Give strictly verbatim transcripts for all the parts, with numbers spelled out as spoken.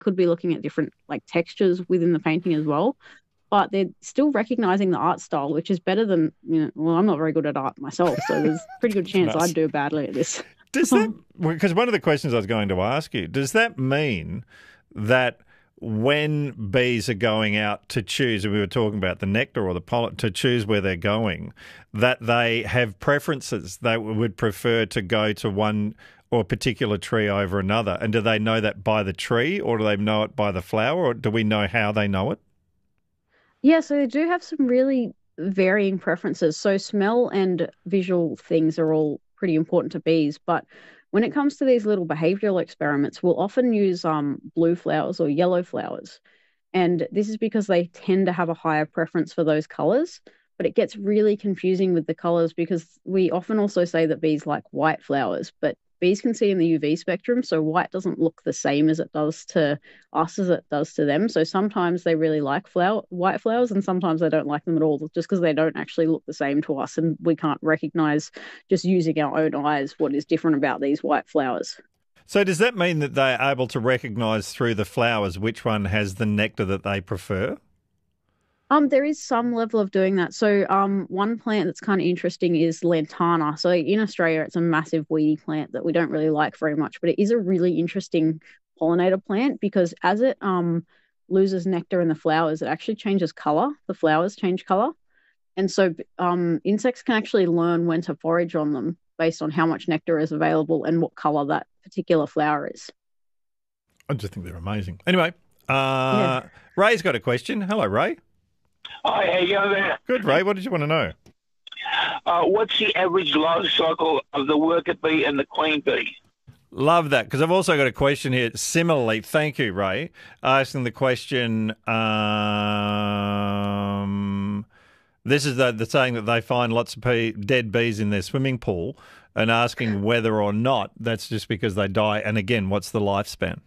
could be looking at different like textures within the painting as well. But they're still recognizing the art style, which is better than, you know, well, I'm not very good at art myself, so there's a pretty good chance Nice. I'd do badly at this. Does that, because one of the questions I was going to ask you, does that mean that when bees are going out to choose, and we were talking about the nectar or the pollen, to choose where they're going, that they have preferences? They would prefer to go to one or particular tree over another. And do they know that by the tree, or do they know it by the flower, or do we know how they know it? Yeah, so they do have some really varying preferences. So smell and visual things are all pretty important to bees, but when it comes to these little behavioral experiments, we'll often use um, blue flowers or yellow flowers. And this is because they tend to have a higher preference for those colors. But it gets really confusing with the colors because we often also say that bees like white flowers, but bees can see in the U V spectrum. So white doesn't look the same as it does to us as it does to them. So sometimes they really like flower, white flowers, and sometimes they don't like them at all, just because they don't actually look the same to us. And we can't recognize, just using our own eyes, what is different about these white flowers. So does that mean that they're able to recognise through the flowers which one has the nectar that they prefer? Um, there is some level of doing that. So, um, one plant that's kind of interesting is lantana. So in Australia, it's a massive weedy plant that we don't really like very much, but it is a really interesting pollinator plant because as it um loses nectar in the flowers, it actually changes color. The flowers change color, and so um insects can actually learn when to forage on them based on how much nectar is available and what color that particular flower is. I just think they're amazing. Anyway, uh, Yeah. Ray's got a question. Hello, Ray. Hi, how you going there? Good, Ray. What did you want to know? Uh, what's the average life cycle of the worker bee and the queen bee? Love that, because I've also got a question here. Similarly, thank you, Ray, asking the question. Um, this is the, the saying that they find lots of pea, dead bees in their swimming pool, and asking whether or not that's just because they die. And again, what's the lifespan?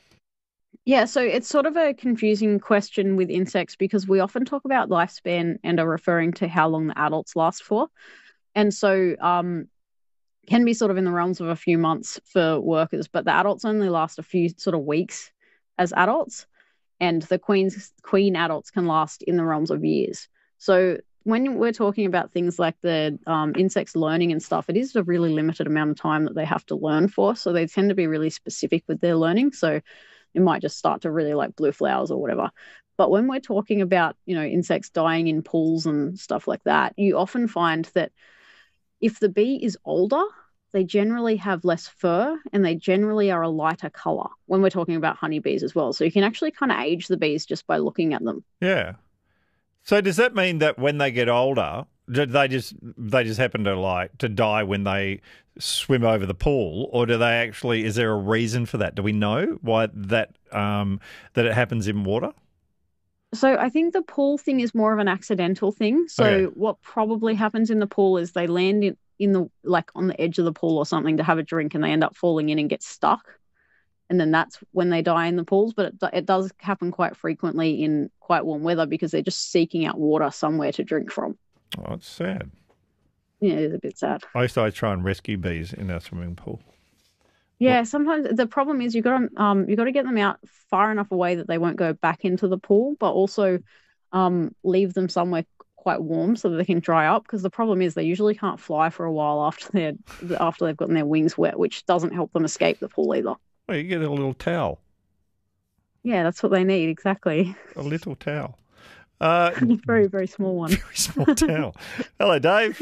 Yeah, so it's sort of a confusing question with insects because we often talk about lifespan and are referring to how long the adults last for. And so um can be sort of in the realms of a few months for workers, but the adults only last a few sort of weeks as adults, and the queens queen adults can last in the realms of years. So when we're talking about things like the um, insects learning and stuff, it is a really limited amount of time that they have to learn for. So they tend to be really specific with their learning. So it might just start to really like blue flowers or whatever. But when we're talking about, you know, insects dying in pools and stuff like that, you often find that if the bee is older, they generally have less fur and they generally are a lighter color when we're talking about honeybees as well. So you can actually kind of age the bees just by looking at them. Yeah. So does that mean that when they get older, do they just they just happen to like to die when they swim over the pool, or do they actually? Is there a reason for that? Do we know why that um, that it happens in water? So I think the pool thing is more of an accidental thing. So Okay. what probably happens in the pool is they land in, in the like on the edge of the pool or something to have a drink, and they end up falling in and get stuck. And then that's when they die in the pools. But it, do- it does happen quite frequently in quite warm weather because they're just seeking out water somewhere to drink from. Oh, it's sad. Yeah, it is a bit sad. I used to always try and rescue bees in our swimming pool. Yeah, sometimes the problem is you got to um you got to get them out far enough away that they won't go back into the pool, but also um leave them somewhere quite warm so that they can dry up. Because the problem is they usually can't fly for a while after they're after they've gotten their wings wet, which doesn't help them escape the pool either. Well, you get a little towel, Yeah, that's what they need exactly. a little towel. Uh, Very very small one. very small towel. Hello, Dave.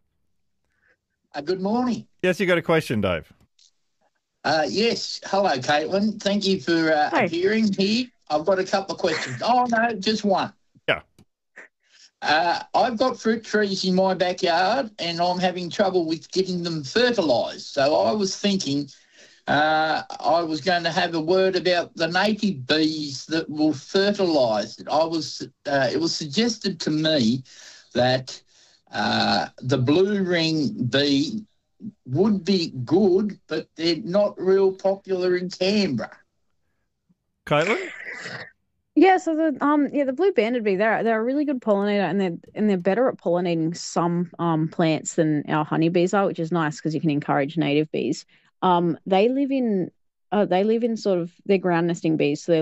Uh, good morning. Yes, you got a question, Dave. Uh, yes. Hello, Caitlin. Thank you for uh, Hi. appearing here. I've got a couple of questions. Oh, no, just one. Yeah. Uh, I've got fruit trees in my backyard and I'm having trouble with getting them fertilised. So I was thinking uh, I was going to have a word about the native bees that will fertilise it. I was, uh, it was suggested to me that uh, the blue ring bee would be good, but they're not real popular in Canberra. Caitlin? Yeah, so the um yeah the blue banded bee they're they're a really good pollinator, and they're and they're better at pollinating some um plants than our honeybees are, which is nice because you can encourage native bees. Um, they live in uh, they live in sort of, they're ground nesting bees, so